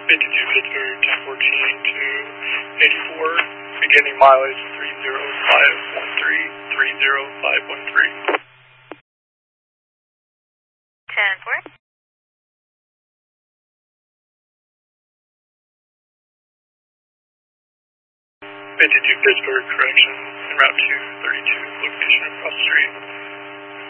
52 Pittsburgh, 1014 to 84, beginning mileage 30513, 30513. 10-4. 52 Pittsburgh, correction, en route to 32, location across the street.